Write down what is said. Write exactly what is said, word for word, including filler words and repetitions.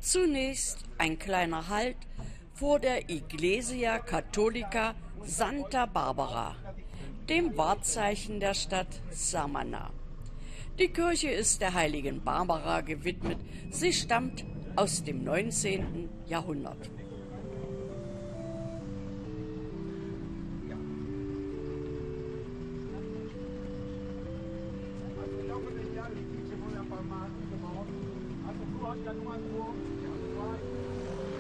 Zunächst ein kleiner Halt vor der Iglesia Católica Santa Barbara, dem Wahrzeichen der Stadt Samana. Die Kirche ist der heiligen Barbara gewidmet. Sie stammt aus dem neunzehnten Jahrhundert. Also,